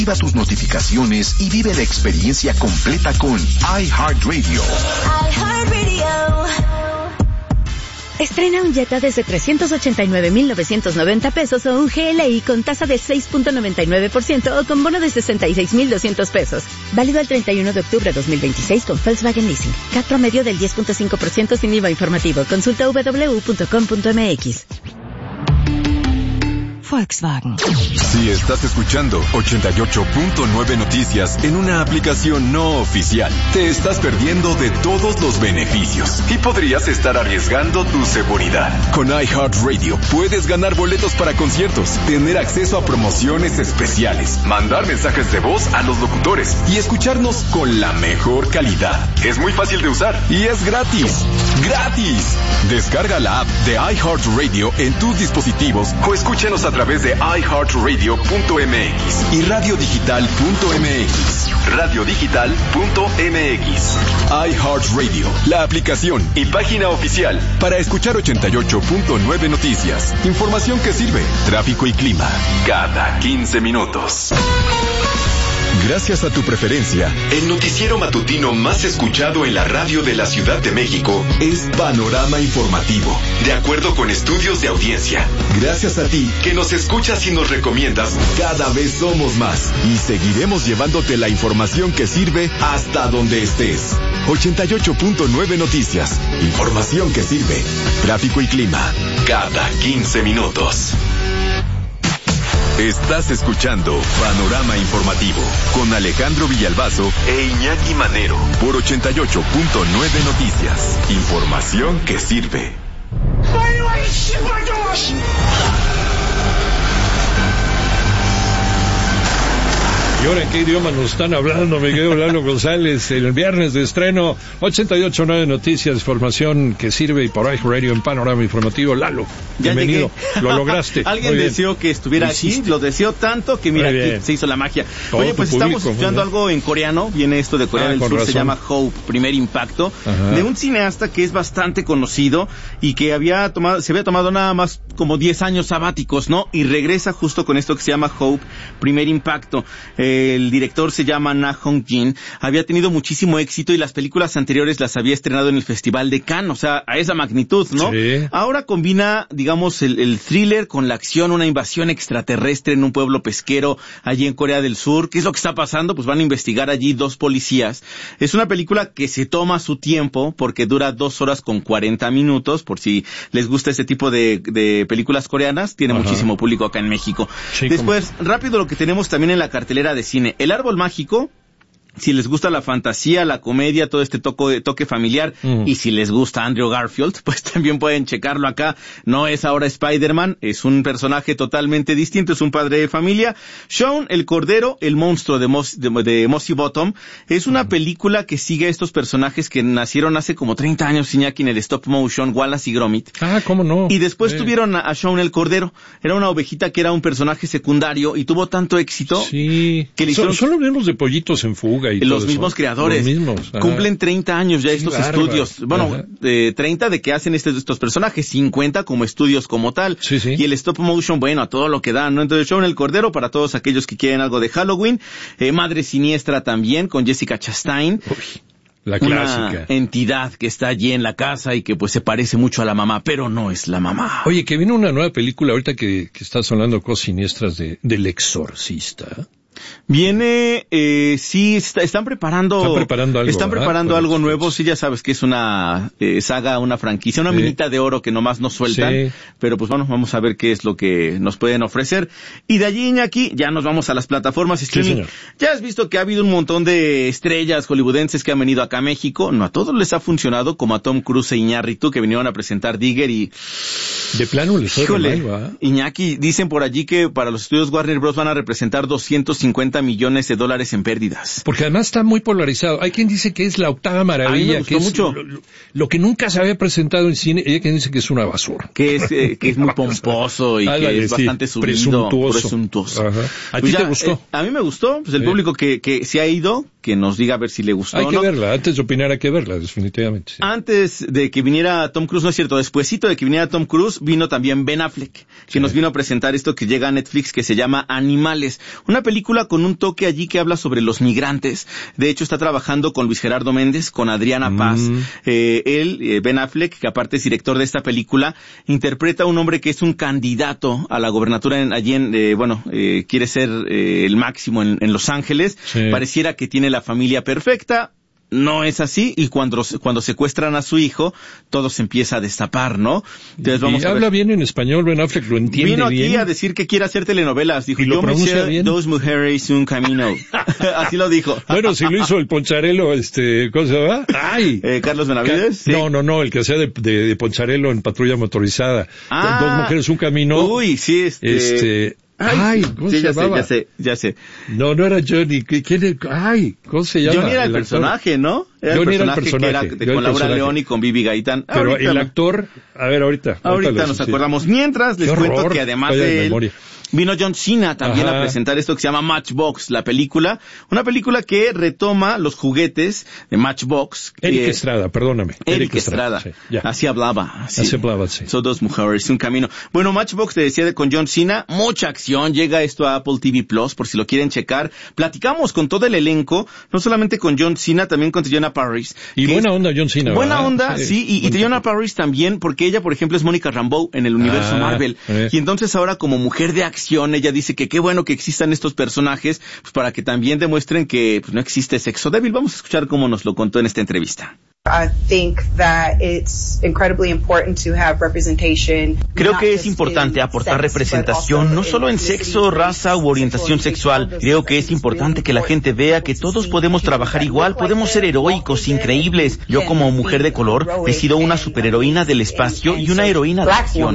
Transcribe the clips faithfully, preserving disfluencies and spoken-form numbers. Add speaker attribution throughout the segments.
Speaker 1: Activa tus notificaciones y vive la experiencia completa con iHeartRadio.
Speaker 2: iHeartRadio. Estrena un Jetta desde trescientos ochenta y nueve mil novecientos noventa pesos o un G L I con tasa de seis punto noventa y nueve por ciento o con bono de sesenta y seis mil doscientos pesos. Válido el treinta y uno de octubre de dos mil veintiséis con Volkswagen Leasing. C A T promedio del diez punto cinco por ciento sin I V A informativo. Consulta doble u doble u doble u punto com punto m x. Volkswagen.
Speaker 3: Si estás escuchando ochenta y ocho punto nueve Noticias en una aplicación no oficial, te estás perdiendo de todos los beneficios y podrías estar arriesgando tu seguridad. Con iHeartRadio puedes ganar boletos para conciertos, tener acceso a promociones especiales, mandar mensajes de voz a los locutores y escucharnos con la mejor calidad. Es muy fácil de usar y es gratis. ¡Gratis! Descarga la app de iHeartRadio en tus dispositivos o escúchanos a través través de i heart radio punto m x y radio digital punto m x. radio digital punto m x. iHeartRadio, la aplicación y página oficial para escuchar ochenta y ocho punto nueve Noticias. Información que sirve, tráfico y clima, cada quince minutos. Gracias a tu preferencia, el noticiero matutino más escuchado en la radio de la Ciudad de México es Panorama Informativo, de acuerdo con estudios de audiencia. Gracias a ti, que nos escuchas y nos recomiendas, cada vez somos más y seguiremos llevándote la información que sirve hasta donde estés. ochenta y ocho punto nueve Noticias, información que sirve, tráfico y clima, cada quince minutos. Estás escuchando Panorama Informativo con Alejandro Villalbazo e Iñaki Manero por ochenta y ocho punto nueve Noticias. Información que sirve.
Speaker 4: ¿Y ahora en qué idioma nos están hablando, Miguel Lalo González? El viernes de estreno, ochenta y ocho punto nueve Noticias, información que sirve y por iHeartRadio en Panorama Informativo. Lalo,
Speaker 5: ya
Speaker 4: bienvenido,
Speaker 5: llegué.
Speaker 4: Lo lograste.
Speaker 5: Alguien deseó que estuviera aquí, lo deseó tanto que mira, aquí se hizo la magia. Todo Oye, pues estamos escuchando algo en coreano, viene esto de Corea ah, del Sur, razón. Se llama Hope, Primer Impacto, Ajá. de un cineasta que es bastante conocido y que había tomado, se había tomado nada más como diez años sabáticos, ¿no? Y regresa justo con esto que se llama Hope, Primer Impacto. Eh, El director se llama Na Hong Jin, había tenido muchísimo éxito y las películas anteriores las había estrenado en el Festival de Cannes, o sea, a esa magnitud, ¿no? Sí. Ahora combina, digamos, el, el thriller con la acción, una invasión extraterrestre en un pueblo pesquero allí en Corea del Sur. ¿Qué es lo que está pasando? Pues van a investigar allí dos policías. Es una película que se toma su tiempo porque dura dos horas con cuarenta minutos, por si les gusta ese tipo de, de películas coreanas, tiene Ajá. muchísimo público acá en México. Sí, Después, como... rápido lo que tenemos también en la cartelera de cine. El Árbol Mágico, si les gusta la fantasía, la comedia, todo este toque, toque familiar, mm. y si les gusta Andrew Garfield, pues también pueden checarlo acá. No es ahora Spider-Man, es un personaje totalmente distinto, es un padre de familia. Shaun, el Cordero, el monstruo de, Mos, de, de Mossy Bottom, es una mm. película que sigue a estos personajes que nacieron hace como treinta años, Iñaki, en el stop motion, Wallace y Gromit.
Speaker 4: Ah, ¿cómo no?
Speaker 5: Y después
Speaker 4: eh.
Speaker 5: tuvieron a, a Shaun, el Cordero. Era una ovejita que era un personaje secundario y tuvo tanto éxito.
Speaker 4: Sí.
Speaker 5: Que le hicieron...
Speaker 4: Son, son los mismos de Pollitos en Fuga. Y
Speaker 5: los
Speaker 4: todo
Speaker 5: mismos
Speaker 4: eso.
Speaker 5: creadores
Speaker 4: Los mismos.
Speaker 5: cumplen treinta años ya
Speaker 4: sí,
Speaker 5: estos
Speaker 4: bárbaro.
Speaker 5: estudios, bueno, eh, treinta de que hacen este, estos personajes, cincuenta como estudios como tal,
Speaker 4: sí, sí.
Speaker 5: y el stop motion, bueno, a todo lo que dan, ¿no? Entonces, Shaun el Cordero para todos aquellos que quieren algo de Halloween, eh, Madre Siniestra también con Jessica Chastain.
Speaker 4: Uy. La clásica.
Speaker 5: Una entidad que está allí en la casa y que pues se parece mucho a la mamá, pero no es la mamá.
Speaker 4: Oye, que viene una nueva película ahorita que, que estás hablando cosas siniestras de, del Exorcista.
Speaker 5: Viene, eh, sí, está, están preparando...
Speaker 4: Están preparando algo,
Speaker 5: Están preparando algo nuevo, sí, ya sabes que es una eh, saga, una franquicia, una sí. minita de oro que nomás nos sueltan, sí. pero pues bueno, vamos a ver qué es lo que nos pueden ofrecer. Y de allí, Iñaki, ya nos vamos a las plataformas streaming. Sí, ya has visto que ha habido un montón de estrellas hollywoodenses que han venido acá a México, no a todos les ha funcionado, como a Tom Cruise e Iñárritu, que vinieron a presentar Digger y...
Speaker 4: De plano les fue
Speaker 5: Híjole,
Speaker 4: mal, ¿va?
Speaker 5: Iñaki, dicen por allí que para los estudios Warner Bros. Van a representar doscientos cincuenta millones de dólares en pérdidas.
Speaker 4: Porque además está muy polarizado. Hay quien dice que es la octava maravilla,
Speaker 5: me
Speaker 4: que es
Speaker 5: mucho.
Speaker 4: Lo, lo, lo que nunca se había presentado en cine, y hay quien dice que es una basura.
Speaker 5: Que es, eh, que es muy pomposo y
Speaker 4: Álvale,
Speaker 5: que es
Speaker 4: sí,
Speaker 5: bastante subido,
Speaker 4: presuntuoso.
Speaker 5: presuntuoso.
Speaker 4: Ajá. ¿A
Speaker 5: pues
Speaker 4: ti
Speaker 5: ya,
Speaker 4: te gustó?
Speaker 5: Eh, a mí me gustó, pues el
Speaker 4: sí.
Speaker 5: público que, que se ha ido, que nos diga a ver si le gustó
Speaker 4: hay
Speaker 5: o
Speaker 4: que
Speaker 5: no.
Speaker 4: verla, antes de opinar hay que verla, definitivamente. Sí.
Speaker 5: Antes de que viniera Tom Cruise, no es cierto, despuesito de que viniera Tom Cruise, vino también Ben Affleck, que sí. nos vino a presentar esto que llega a Netflix, que se llama Animales. Una película con un toque allí que habla sobre los migrantes. De hecho, está trabajando con Luis Gerardo Méndez, con Adriana mm. Paz. Eh, él, eh, Ben Affleck, que aparte es director de esta película, interpreta a un hombre que es un candidato a la gobernatura en, allí en, eh, bueno, eh, quiere ser eh, el máximo en, en Los Ángeles. Sí. Pareciera que tiene la familia perfecta. No es así, y cuando, cuando secuestran a su hijo, todo se empieza a destapar, ¿no? Entonces vamos
Speaker 4: y
Speaker 5: a
Speaker 4: habla
Speaker 5: ver.
Speaker 4: bien en español, Ben Affleck lo entiende
Speaker 5: Vino aquí
Speaker 4: bien.
Speaker 5: a decir que quiere hacer telenovelas. Dijo,
Speaker 4: ¿Y lo
Speaker 5: yo me sé
Speaker 4: bien?
Speaker 5: Dos mujeres y un camino. Así lo dijo.
Speaker 4: Bueno, si lo hizo el Poncharelo, este, ¿cómo se llama? ¡Ay!
Speaker 5: Eh, ¿Carlos Benavides?
Speaker 4: Ca- sí. No, no, no, el que hacía de, de, de Poncharelo en Patrulla Motorizada.
Speaker 5: Ah,
Speaker 4: Dos mujeres, un camino.
Speaker 5: Uy, sí, este...
Speaker 4: Este... Ay, Ay, ¿cómo
Speaker 5: sí,
Speaker 4: se
Speaker 5: ya
Speaker 4: llamaba?
Speaker 5: Sé, ya sé, ya sé.
Speaker 4: No, no era Johnny. ¿Quién es? Ay, ¿cómo se llama?
Speaker 5: Johnny era el, el personaje, ¿no? Era
Speaker 4: Johnny
Speaker 5: el
Speaker 4: era el personaje.
Speaker 5: Que era de, con Laura León y con Vivi Gaitán.
Speaker 4: Pero
Speaker 5: ahorita,
Speaker 4: el actor, a ver, ahorita.
Speaker 5: Ahorita,
Speaker 4: ahorita
Speaker 5: nos
Speaker 4: sí.
Speaker 5: acordamos. Mientras, les
Speaker 4: Qué
Speaker 5: cuento
Speaker 4: horror.
Speaker 5: que además
Speaker 4: Vaya
Speaker 5: de él,
Speaker 4: memoria.
Speaker 5: vino John Cena también Ajá. a presentar esto que se llama Matchbox, la película. Una película que retoma los juguetes de Matchbox.
Speaker 4: Eric
Speaker 5: que...
Speaker 4: Estrada, perdóname.
Speaker 5: Eric, Eric Estrada. Estrada. Sí, así hablaba. Así,
Speaker 4: así hablaba, sí.
Speaker 5: Son dos mujeres, un camino. Bueno, Matchbox, te decía, de, con John Cena, mucha acción. Llega esto a Apple T V Plus, por si lo quieren checar. Platicamos con todo el elenco, no solamente con John Cena, también con Teyona Parris.
Speaker 4: Y buena es... onda John Cena.
Speaker 5: Buena
Speaker 4: ¿verdad?
Speaker 5: onda, sí. sí y, y Teyona Parris también, porque ella, por ejemplo, es Mónica Rambeau en el universo ah, Marvel. Eh. Y entonces ahora, como mujer de acción, ella dice que qué bueno que existan estos personajes, pues para que también demuestren que pues, no existe sexo débil. Vamos a escuchar cómo nos lo contó en esta entrevista.
Speaker 6: I think that it's incredibly important to have representation.
Speaker 7: Creo que es importante aportar representación, no solo en sexo, raza u orientación sexual. Creo que es importante que la gente vea que todos podemos trabajar igual, podemos ser heroicos, increíbles. Yo como mujer de color he sido una superheroína del espacio y una heroína de acción.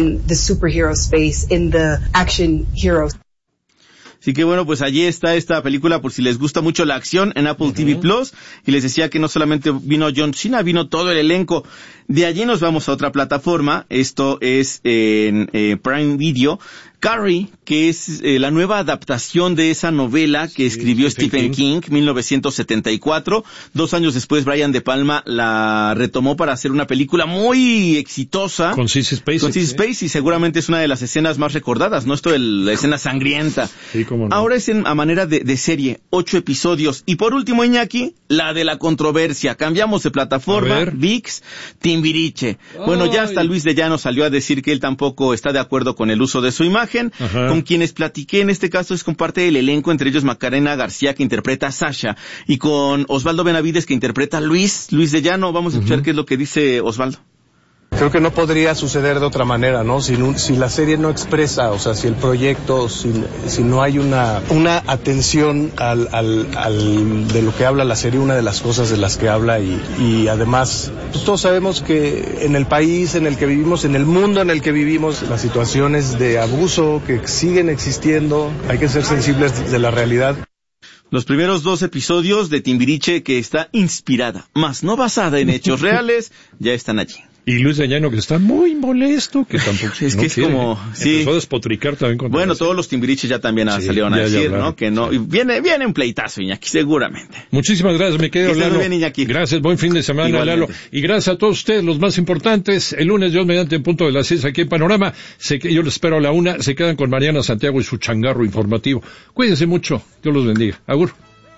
Speaker 5: Así que bueno, pues allí está esta película por si les gusta mucho la acción en Apple uh-huh. T V Plus. Y les decía que no solamente vino John Cena, vino todo el elenco. De allí nos vamos a otra plataforma. Esto es en eh, Prime Video. Carrie, que es eh, la nueva adaptación de esa novela que escribió sí, Stephen King, King, mil novecientos setenta y cuatro. Dos años después, Brian De Palma la retomó para hacer una película muy exitosa.
Speaker 4: Con Sissy Spacek.
Speaker 5: Con Sissy Spacek, y seguramente es una de las escenas más recordadas, ¿no? Esto de la escena sangrienta.
Speaker 4: Sí, cómo no.
Speaker 5: Ahora es en, a manera de, de serie, ocho episodios. Y por último, Iñaki, la de la controversia. Cambiamos de plataforma, ViX, Timbiriche. Ay. Bueno, ya hasta Luis de Llano salió a decir que él tampoco está de acuerdo con el uso de su imagen. Ajá. Con quienes platiqué en este caso es con parte del elenco, entre ellos Macarena García, que interpreta a Sasha, y con Osvaldo Benavides, que interpreta a Luis, Luis de Llano. Vamos a escuchar uh-huh. qué es lo que dice Osvaldo.
Speaker 8: Creo que no podría suceder de otra manera, ¿no? Si, no, si la serie no expresa, o sea, si el proyecto, si, si no hay una una atención al, al, al de lo que habla la serie, una de las cosas de las que habla, y, y además, pues todos sabemos que en el país en el que vivimos, en el mundo en el que vivimos, las situaciones de abuso que siguen existiendo, hay que ser sensibles de la realidad.
Speaker 5: Los primeros dos episodios de Timbiriche, que está inspirada, más no basada en hechos reales, ya están allí.
Speaker 4: Y Luis de Llano, que está muy molesto, que tampoco
Speaker 5: es
Speaker 4: no
Speaker 5: que es
Speaker 4: quiere.
Speaker 5: como sí.
Speaker 4: Empezó a despotricar también con
Speaker 5: bueno, todos los Timbiriches ya también sí, salieron a decir, ¿no? Que no, sí. y viene viene un pleitazo, Iñaki, seguramente.
Speaker 4: Muchísimas gracias, mi querido Lalo.
Speaker 5: Bien, Iñaki.
Speaker 4: Gracias, buen fin de semana, igualmente. Lalo. Y gracias a todos ustedes, los más importantes. El lunes, Dios mediante, en punto de las seis aquí en Panorama. Se, yo les espero a la una. Se quedan con Mariana Santiago y su changarro informativo. Cuídense mucho. Dios los bendiga. Agur.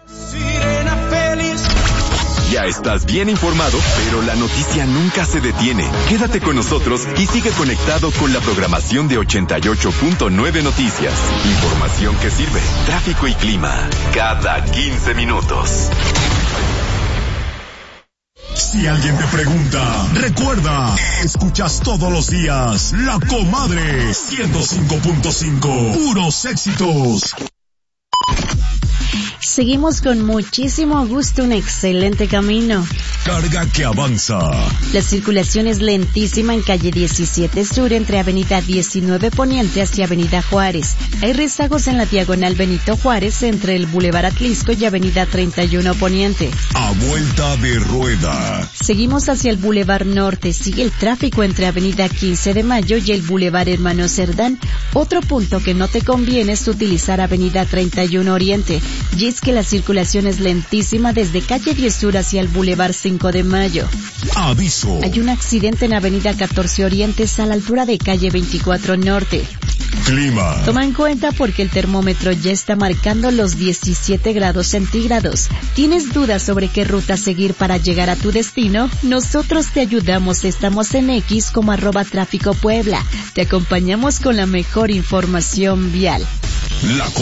Speaker 3: Ya estás bien informado, pero la noticia nunca se detiene. Quédate con nosotros y sigue conectado con la programación de ochenta y ocho punto nueve Noticias. Información que sirve, tráfico y clima, cada quince minutos.
Speaker 9: Si alguien te pregunta, recuerda, escuchas todos los días La Comadre ciento cinco punto cinco, puros éxitos.
Speaker 10: Seguimos con muchísimo gusto, un excelente camino.
Speaker 9: Carga que avanza.
Speaker 10: La circulación es lentísima en calle diecisiete Sur entre avenida diecinueve Poniente hacia avenida Juárez. Hay rezagos en la diagonal Benito Juárez entre el Boulevard Atlisco y avenida treinta y uno Poniente.
Speaker 9: A vuelta de rueda.
Speaker 10: Seguimos hacia el Boulevard Norte. Sigue el tráfico entre avenida quince de Mayo y el Boulevard Hermano Cerdán. Otro punto que no te conviene es utilizar avenida treinta y uno Oriente. Y es que que la circulación es lentísima desde calle diez Sur hacia el Boulevard cinco de Mayo.
Speaker 9: Aviso.
Speaker 10: Hay un accidente en avenida catorce Orientes a la altura de calle veinticuatro Norte.
Speaker 9: Clima.
Speaker 10: Toma en cuenta porque el termómetro ya está marcando los diecisiete grados centígrados. ¿Tienes dudas sobre qué ruta seguir para llegar a tu destino? Nosotros te ayudamos. Estamos en X como arroba tráfico Puebla. Te acompañamos con la mejor información vial.
Speaker 9: La